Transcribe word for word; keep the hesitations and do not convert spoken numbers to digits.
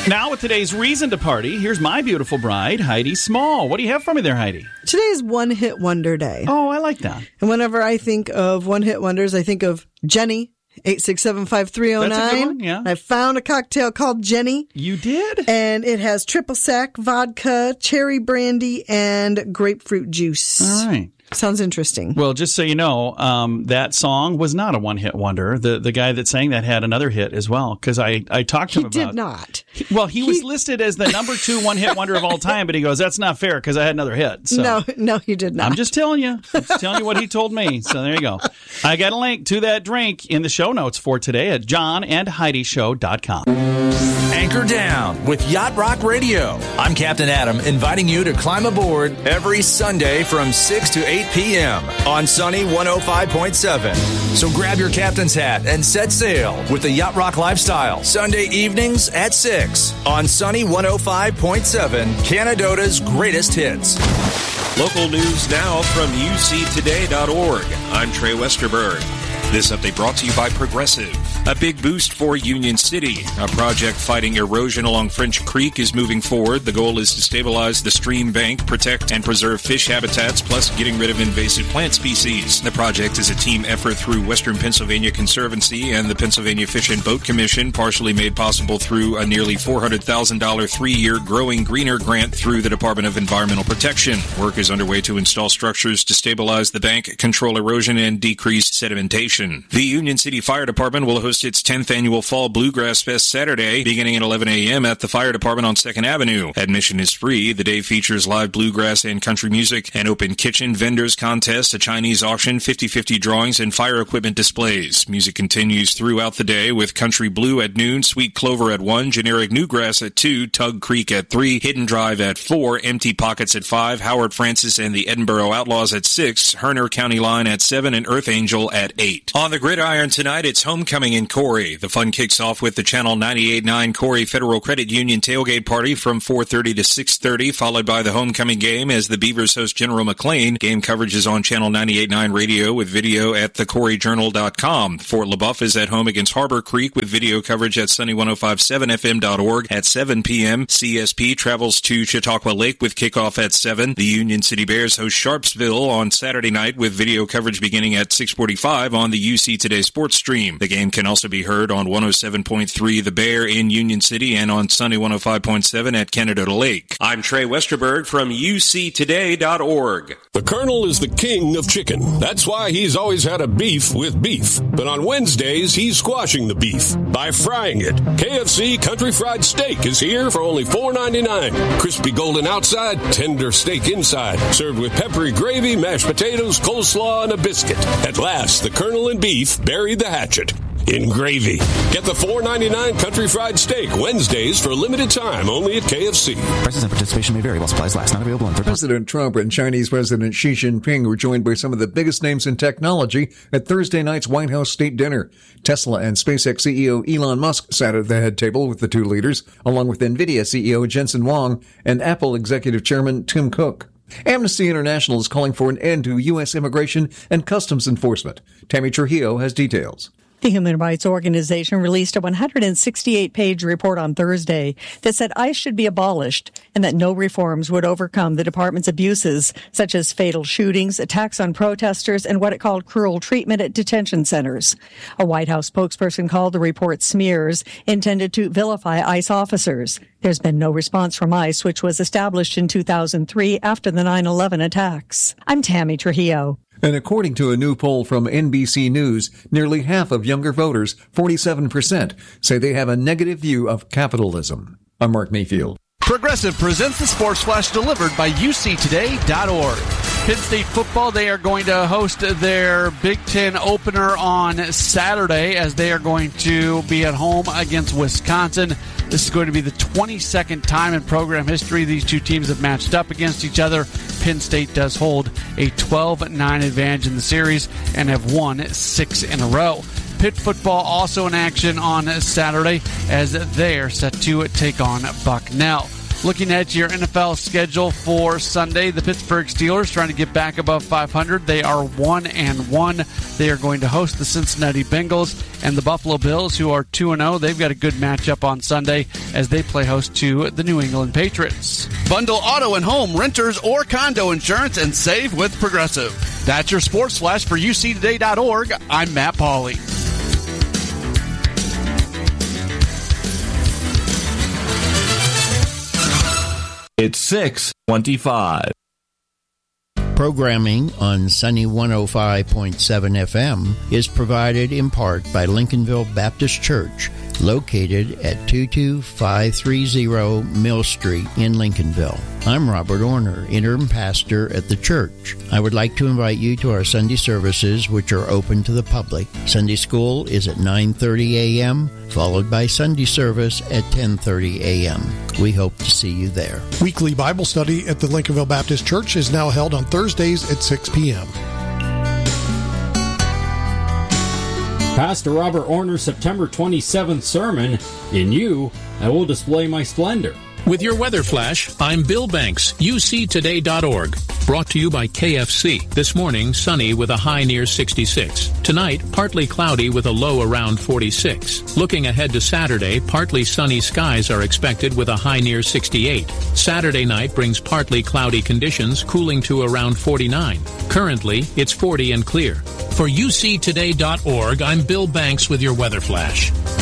Now with today's reason to party, here's my beautiful bride, Heidi Small. What do you have for me there, Heidi? Today's One Hit Wonder Day. Oh, I like that. And whenever I think of One Hit Wonders, I think of Jenny, eight six seven five three oh nine. That's a good one, yeah. I found a cocktail called Jenny. You did? And it has triple sec, vodka, cherry brandy, and grapefruit juice. All right. Sounds interesting. Well, just so you know, um, that song was not a one-hit wonder. The the guy that sang that had another hit as well, because I, I talked to him he about it. He did not. He, well, he, he was listed as the number two one-hit wonder of all time, but he goes, that's not fair because I had another hit. So no, no, he did not. I'm just telling you. I'm just telling you what he told me. So there you go. I got a link to that drink in the show notes for today at john and heidi show dot com. Anchor Down with Yacht Rock Radio. I'm Captain Adam, inviting you to climb aboard every Sunday from six to eight p.m. on Sunny one oh five point seven. So grab your captain's hat and set sail with the Yacht Rock lifestyle. Sunday evenings at six on Sunny one oh five point seven, Canadota's greatest hits. Local news now from U C today dot org. I'm Trey Westerberg. This update brought to you by Progressive. A big boost for Union City. A project fighting erosion along French Creek is moving forward. The goal is to stabilize the stream bank, protect and preserve fish habitats, plus getting rid of invasive plant species. The project is a team effort through Western Pennsylvania Conservancy and the Pennsylvania Fish and Boat Commission, partially made possible through a nearly four hundred thousand dollars three-year Growing Greener grant through the Department of Environmental Protection. Work is underway to install structures to stabilize the bank, control erosion, and decrease sedimentation. The Union City Fire Department will host its tenth annual Fall Bluegrass Fest Saturday, beginning at eleven a.m. at the Fire Department on second Avenue. Admission is free. The day features live bluegrass and country music, an open kitchen, vendors contest, a Chinese auction, fifty-fifty drawings, and fire equipment displays. Music continues throughout the day with Country Blue at noon, Sweet Clover at one, Generic Newgrass at two, Tug Creek at three, Hidden Drive at four, Empty Pockets at five, Howard Francis and the Edinburgh Outlaws at six, Herner County Line at seven, and Earth Angel at eight. On the gridiron tonight, it's homecoming in Corey. The fun kicks off with the Channel ninety-eight point nine Corey Federal Credit Union tailgate party from four thirty to six thirty, followed by the homecoming game as the Beavers host General McLean. Game coverage is on Channel ninety-eight point nine radio with video at the corey journal dot com. Fort LaBeouf is at home against Harbor Creek with video coverage at Sunny one oh five point seven F M dot org at seven p.m. C S P travels to Chautauqua Lake with kickoff at seven. The Union City Bears host Sharpsville on Saturday night with video coverage beginning at six forty-five on the U C Today Sports Stream. The game can also be heard on one oh seven point three The Bear in Union City and on Sunny one oh five point seven at Canadota Lake. I'm Trey Westerberg from U C today dot org. The Colonel is the king of chicken. That's why he's always had a beef with beef. But on Wednesdays, he's squashing the beef by frying it. K F C Country Fried Steak is here for only four ninety-nine. Crispy golden outside, tender steak inside. Served with peppery gravy, mashed potatoes, coleslaw, and a biscuit. At last, the Colonel and beef buried the hatchet in gravy. Get the four ninety-nine Country Fried Steak Wednesdays for a limited time only at K F C. Prices and participation may vary while supplies last. Not available on third. President Trump and Chinese President Xi Jinping were joined by some of the biggest names in technology at Thursday night's White House state dinner. Tesla and SpaceX C E O Elon Musk sat at the head table with the two leaders, along with NVIDIA C E O Jensen Huang and Apple Executive Chairman Tim Cook. Amnesty International is calling for an end to U S immigration and customs enforcement. Tammy Trujillo has details. The Human Rights Organization released a one hundred sixty-eight page report on Thursday that said ICE should be abolished and that no reforms would overcome the department's abuses, such as fatal shootings, attacks on protesters, and what it called cruel treatment at detention centers. A White House spokesperson called the report smears intended to vilify ICE officers. There's been no response from ICE, which was established in two thousand three after the nine eleven attacks. I'm Tammy Trujillo. And according to a new poll from N B C News, nearly half of younger voters, forty-seven percent, say they have a negative view of capitalism. I'm Mark Mayfield. Progressive presents the Sports Flash delivered by U C today dot org. Penn State football, they are going to host their Big Ten opener on Saturday as they are going to be at home against Wisconsin. This is going to be the twenty-second time in program history these two teams have matched up against each other. Penn State does hold a twelve nine advantage in the series and have won six in a row. Pitt football also in action on Saturday as they are set to take on Bucknell. Looking at your N F L schedule for Sunday, the Pittsburgh Steelers trying to get back above five hundred. They are one and one. They are going to host the Cincinnati Bengals, and the Buffalo Bills, who are two and oh. They've got a good matchup on Sunday as they play host to the New England Patriots. Bundle auto and home, renters, or condo insurance and save with Progressive. That's your sports flash for U C today dot org. I'm Matt Pauley. It's six twenty-five. Programming on Sunny one oh five point seven F M is provided in part by Lincolnville Baptist Church, located at two two five three zero Mill Street in Lincolnville. I'm Robert Orner, interim pastor at the church. I would like to invite you to our Sunday services, which are open to the public. Sunday school is at nine thirty a.m., followed by Sunday service at ten thirty a.m. We hope to see you there. Weekly Bible study at the Lincolnville Baptist Church is now held on Thursdays at six p.m. Pastor Robert Orner's September twenty-seventh sermon, In You, I Will Display My Splendor. With your weather flash, I'm Bill Banks, U C today dot org. Brought to you by K F C. This morning, sunny with a high near sixty-six. Tonight, partly cloudy with a low around forty-six. Looking ahead to Saturday, partly sunny skies are expected with a high near sixty-eight. Saturday night brings partly cloudy conditions, cooling to around forty-nine. Currently, it's forty and clear. For U C today dot org, I'm Bill Banks with your weather flash.